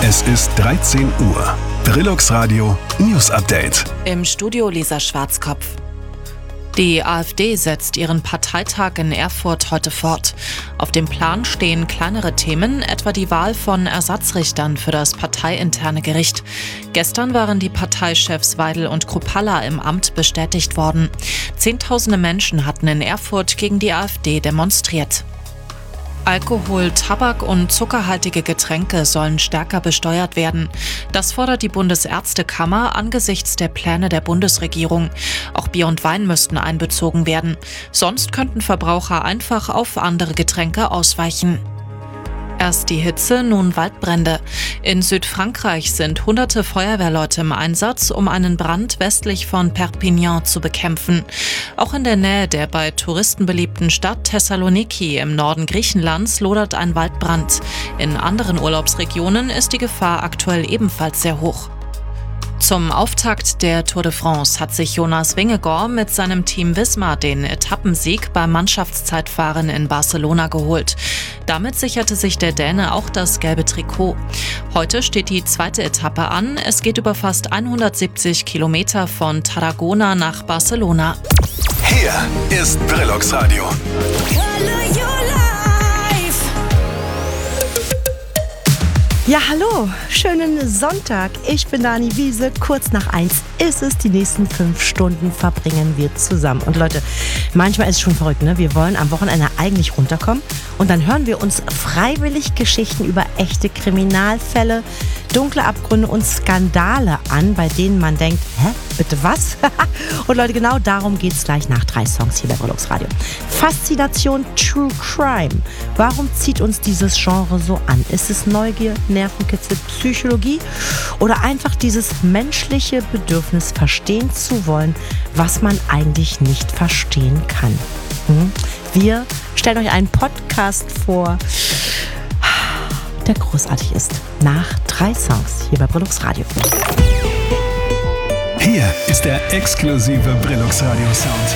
Es ist 13 Uhr. Brillux Radio News Update. Im Studio Lisa Schwarzkopf. Die AfD setzt ihren Parteitag in Erfurt heute fort. Auf dem Plan stehen kleinere Themen, etwa die Wahl von Ersatzrichtern für das parteiinterne Gericht. Gestern waren die Parteichefs Weidel und Kruppalla im Amt bestätigt worden. Zehntausende Menschen hatten in Erfurt gegen die AfD demonstriert. Alkohol, Tabak und zuckerhaltige Getränke sollen stärker besteuert werden. Das fordert die Bundesärztekammer angesichts der Pläne der Bundesregierung. Auch Bier und Wein müssten einbezogen werden. Sonst könnten Verbraucher einfach auf andere Getränke ausweichen. Erst die Hitze, nun Waldbrände. In Südfrankreich sind hunderte Feuerwehrleute im Einsatz, um einen Brand westlich von Perpignan zu bekämpfen. Auch in der Nähe der bei Touristen beliebten Stadt Thessaloniki im Norden Griechenlands lodert ein Waldbrand. In anderen Urlaubsregionen ist die Gefahr aktuell ebenfalls sehr hoch. Zum Auftakt der Tour de France hat sich Jonas Vingegaard mit seinem Team Visma den Etappensieg beim Mannschaftszeitfahren in Barcelona geholt. Damit sicherte sich der Däne auch das gelbe Trikot. Heute steht die zweite Etappe an. Es geht über fast 170 Kilometer von Tarragona nach Barcelona. Hier ist Brillux Radio. Ja, hallo, schönen Sonntag. Ich bin Dani Wiese. Kurz nach 1 ist es. Die nächsten 5 Stunden verbringen wir zusammen. Und Leute, manchmal ist es schon verrückt, ne? Wir wollen am Wochenende eigentlich runterkommen und dann hören wir uns freiwillig Geschichten über echte Kriminalfälle, dunkle Abgründe und Skandale an, bei denen man denkt, hä, bitte was? Und Leute, genau darum geht's gleich nach 3 Songs hier bei Brillux Radio. Faszination True Crime. Warum zieht uns dieses Genre so an? Ist es Neugier, Nervenkitzel, Psychologie oder einfach dieses menschliche Bedürfnis, verstehen zu wollen, was man eigentlich nicht verstehen kann? Wir stellen euch einen Podcast vor, der großartig ist. Nach 3 Songs hier bei Brillux Radio. Hier ist der exklusive Brillux Radio Sound.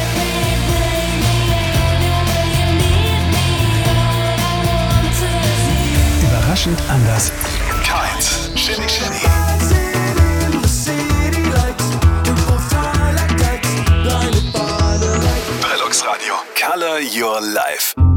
Überraschend anders. Keins. Shinny Shinny. Brillux Radio. Color your life.